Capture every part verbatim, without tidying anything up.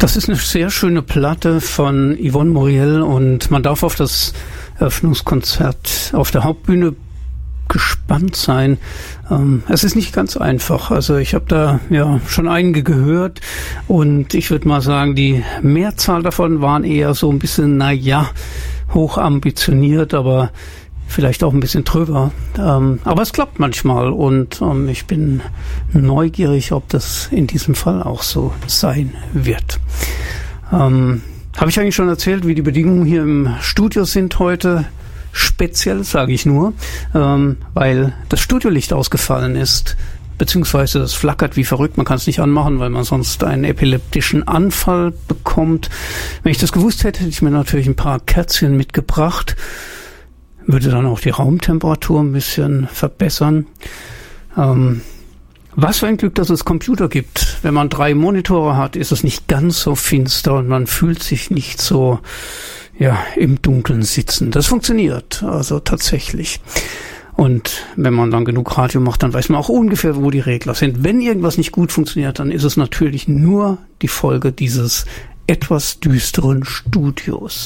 Das ist eine sehr schöne Platte von Yvonne Moriel und man darf auf das Eröffnungskonzert auf der Hauptbühne gespannt sein. Ähm, es ist nicht ganz einfach. Also ich habe da ja schon einige gehört und ich würde mal sagen, die Mehrzahl davon waren eher so ein bisschen, naja, hoch ambitioniert, aber vielleicht auch ein bisschen drüber. Ähm, aber es klappt manchmal und ähm, ich bin neugierig, ob das in diesem Fall auch so sein wird. Ähm, Habe ich eigentlich schon erzählt, wie die Bedingungen hier im Studio sind heute? Speziell, sage ich nur, ähm, weil das Studiolicht ausgefallen ist, beziehungsweise es flackert wie verrückt. Man kann es nicht anmachen, weil man sonst einen epileptischen Anfall bekommt. Wenn ich das gewusst hätte, hätte ich mir natürlich ein paar Kerzchen mitgebracht. Würde dann auch die Raumtemperatur ein bisschen verbessern. Ähm, was für ein Glück, dass es Computer gibt. Wenn man drei Monitore hat, ist es nicht ganz so finster und man fühlt sich nicht so ja im Dunkeln sitzen. Das funktioniert also tatsächlich. Und wenn man dann genug Radio macht, dann weiß man auch ungefähr, wo die Regler sind. Wenn irgendwas nicht gut funktioniert, dann ist es natürlich nur die Folge dieses etwas düsteren Studios.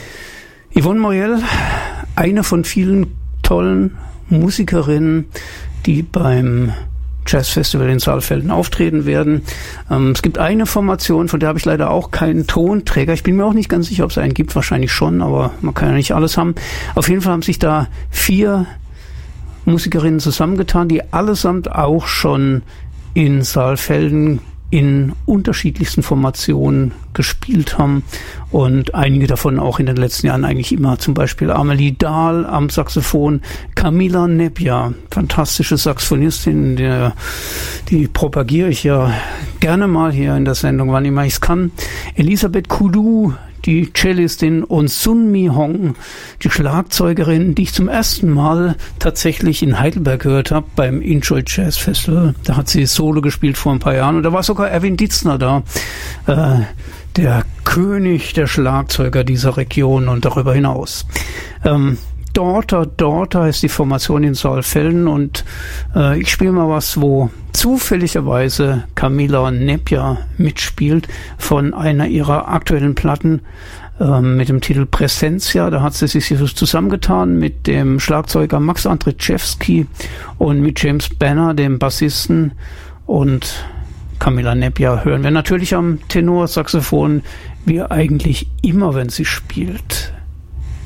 Yvonne Moriel, eine von vielen tollen Musikerinnen, die beim Jazzfestival in Saalfelden auftreten werden. Ähm, es gibt eine Formation, von der habe ich leider auch keinen Tonträger. Ich bin mir auch nicht ganz sicher, ob es einen gibt, wahrscheinlich schon, aber man kann ja nicht alles haben. Auf jeden Fall haben sich da vier Musikerinnen zusammengetan, die allesamt auch schon in Saalfelden in unterschiedlichsten Formationen gespielt haben und einige davon auch in den letzten Jahren eigentlich immer, zum Beispiel Amelie Dahl am Saxophon, Camila Nebbia, fantastische Saxophonistin, der, die propagiere ich ja gerne mal hier in der Sendung, wann immer ich es kann, Elisabeth Kudu, die Cellistin, und Sun Mi Hong, die Schlagzeugerin, die ich zum ersten Mal tatsächlich in Heidelberg gehört habe beim Enjoy Jazz Festival. Da hat sie Solo gespielt vor ein paar Jahren und da war sogar Erwin Ditzner da, äh, der König der Schlagzeuger dieser Region und darüber hinaus. Ähm, Daughter, Daughter ist die Formation in Saalfelden und äh, ich spiele mal was, wo zufälligerweise Camila Nebbia mitspielt von einer ihrer aktuellen Platten äh, mit dem Titel Presencia. Da hat sie sich zusammengetan mit dem Schlagzeuger Max Andrzejewski und mit James Banner, dem Bassisten, und Camila Nebbia hören wir natürlich am Tenorsaxophon, wie eigentlich immer, wenn sie spielt.